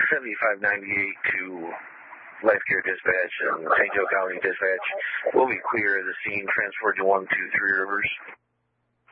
7598 to Life Care Dispatch and St. Joe County Dispatch. We'll be clear of the scene, transferred to 123 Rivers.